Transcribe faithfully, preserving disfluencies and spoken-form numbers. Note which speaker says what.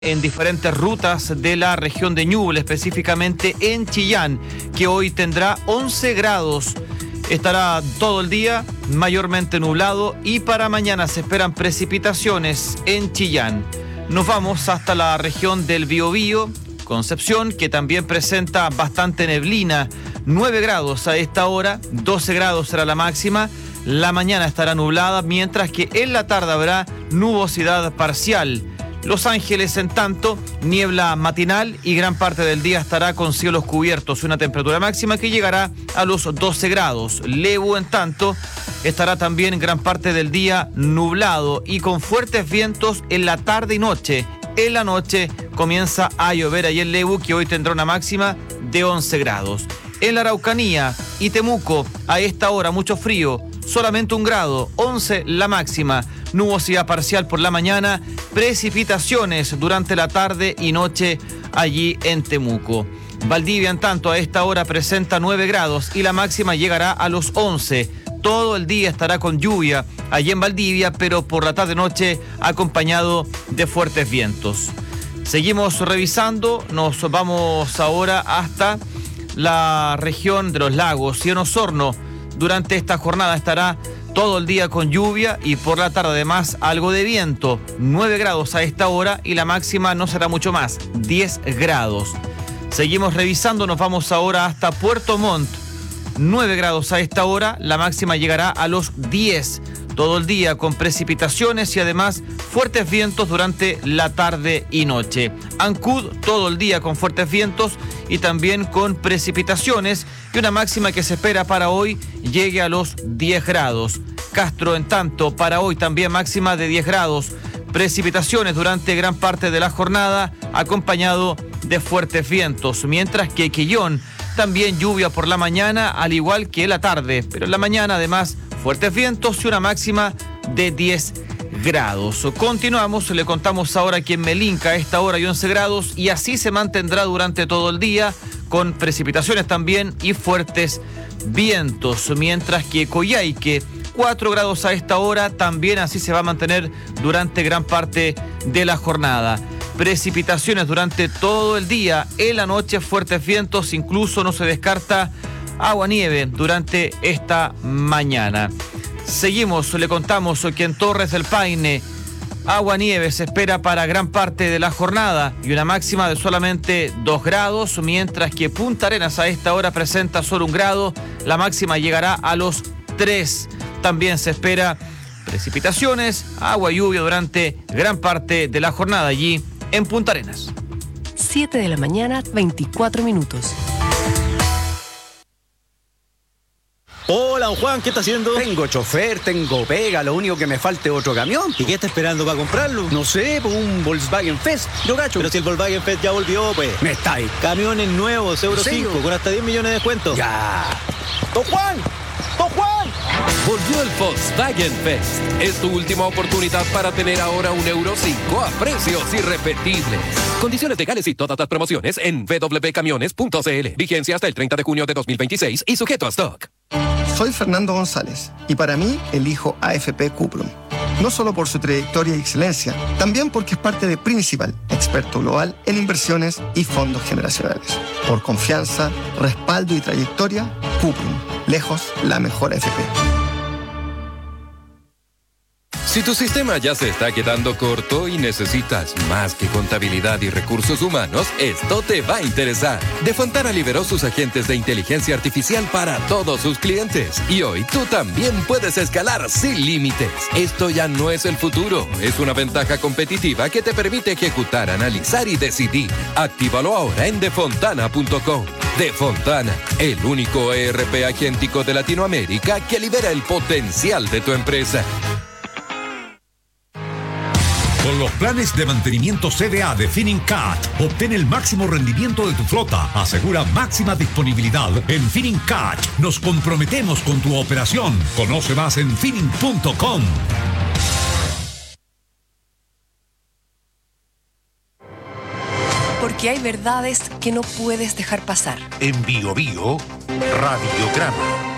Speaker 1: en diferentes rutas de la región de Ñuble, específicamente en Chillán, que hoy tendrá once grados. Estará todo el día mayormente nublado y para mañana se esperan precipitaciones en Chillán. Nos vamos hasta la región del Biobío, Concepción, que también presenta bastante neblina. nueve grados a esta hora, doce grados será la máxima. La mañana estará nublada, mientras que en la tarde habrá nubosidad parcial. Los Ángeles, en tanto, niebla matinal y gran parte del día estará con cielos cubiertos, una temperatura máxima que llegará a los doce grados. Lebu, en tanto, estará también gran parte del día nublado y con fuertes vientos en la tarde y noche. En la noche comienza a llover ahí en Lebu, que hoy tendrá una máxima de once grados. En la Araucanía y Temuco, a esta hora mucho frío, solamente un grado, once la máxima, nubosidad parcial por la mañana, precipitaciones durante la tarde y noche allí en Temuco. Valdivia, en tanto, a esta hora presenta nueve grados y la máxima llegará a los once. Todo el día estará con lluvia allí en Valdivia, pero por la tarde-noche acompañado de fuertes vientos. Seguimos revisando, nos vamos ahora hasta la región de los lagos y en Osorno. Durante esta jornada estará todo el día con lluvia y por la tarde además algo de viento. nueve grados a esta hora y la máxima no será mucho más, diez grados. Seguimos revisando, nos vamos ahora hasta Puerto Montt. nueve grados a esta hora, la máxima llegará a los diez. Todo el día con precipitaciones y además fuertes vientos durante la tarde y noche. Ancud, todo el día con fuertes vientos y también con precipitaciones y una máxima que se espera para hoy llegue a los diez grados. Castro, en tanto, para hoy también máxima de diez grados. Precipitaciones durante gran parte de la jornada acompañado de fuertes vientos, mientras que Quillón también lluvia por la mañana al igual que la tarde, pero en la mañana además fuertes vientos y una máxima de diez grados. Continuamos, le contamos ahora que en Melinca a esta hora hay once grados y así se mantendrá durante todo el día con precipitaciones también y fuertes vientos, mientras que Coyhaique cuatro grados a esta hora, también así se va a mantener durante gran parte de la jornada. Precipitaciones durante todo el día, en la noche fuertes vientos, incluso no se descarta agua-nieve durante esta mañana. Seguimos, le contamos que en Torres del Paine agua-nieve se espera para gran parte de la jornada y una máxima de solamente dos grados, mientras que Punta Arenas a esta hora presenta solo un grado, la máxima llegará a los tres. También se espera precipitaciones, agua y lluvia durante gran parte de la jornada allí en Punta Arenas.
Speaker 2: siete de la mañana, veinticuatro minutos.
Speaker 3: Hola, don Juan, ¿qué está haciendo?
Speaker 4: Tengo chofer, tengo pega, lo único que me falta es otro camión.
Speaker 3: ¿Y qué está esperando para comprarlo?
Speaker 4: No sé, pues un Volkswagen Fest, yo gacho.
Speaker 3: Pero si el Volkswagen Fest ya volvió, pues.
Speaker 4: Me está ahí.
Speaker 3: Camiones nuevos, Euro cinco, con hasta diez millones de descuentos.
Speaker 4: Ya. ¡Don Juan! ¡Don Juan!
Speaker 5: Volvió el Volkswagen Fest. Es tu última oportunidad para tener ahora un Euro cinco a precios irrepetibles. Condiciones legales y todas las promociones en w w w punto camiones punto c l. Vigencia hasta el treinta de junio de dos mil veintiséis y sujeto a stock.
Speaker 6: Soy Fernando González y para mí elijo A F P Cuprum. No solo por su trayectoria y excelencia, también porque es parte de Principal, experto global en inversiones y fondos generacionales. Por confianza, respaldo y trayectoria, Cuprum, lejos la mejor A F P.
Speaker 5: Si tu sistema ya se está quedando corto y necesitas más que contabilidad y recursos humanos, esto te va a interesar. De Fontana liberó sus agentes de inteligencia artificial para todos sus clientes. Y hoy tú también puedes escalar sin límites. Esto ya no es el futuro, es una ventaja competitiva que te permite ejecutar, analizar y decidir. Actívalo ahora en defontana punto com. Defontana, el único E R P agéntico de Latinoamérica que libera el potencial de tu empresa.
Speaker 7: Con los planes de mantenimiento C D A de Finincat, obtén el máximo rendimiento de tu flota. Asegura máxima disponibilidad. En Finincat nos comprometemos con tu operación. Conoce más en finin punto com.
Speaker 2: Porque hay verdades que no puedes dejar pasar.
Speaker 8: En Bio Bio, Radiograma.